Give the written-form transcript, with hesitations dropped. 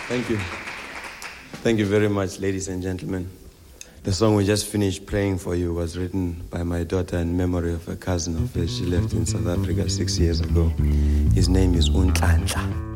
Thank you. Thank you very much, ladies and gentlemen. The song we just finished playing for you was written by my daughter in memory of a cousin of hers. She left in South Africa 6 years ago. His name is Unhlanhla.